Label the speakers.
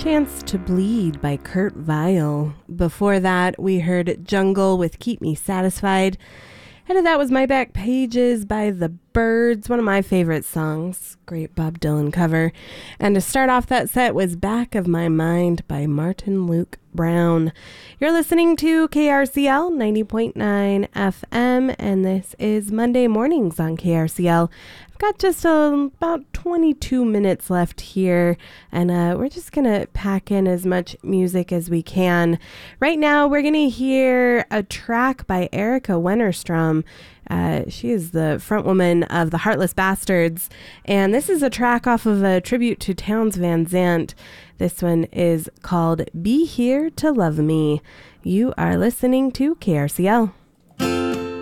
Speaker 1: Chance to Bleed by Kurt Vile. Before that, we heard Jungle with Keep Me Satisfied. And that was My Back Pages by The Byrds, one of my favorite songs. Great Bob Dylan cover. And to start off that set was Back of My Mind by Martin Luke Brown. You're listening to KRCL 90.9 FM, and this is Monday Mornings on KRCL. I've got just about 22 minutes left here, and we're just going to pack in as much music as we can. Right now, we're going to hear a track by Erica Wennerstrom. She is the frontwoman of the Heartless Bastards, and this is a track off of a tribute to Townes Van Zandt. This one is called Be Here to Love Me. You are listening to KRCL.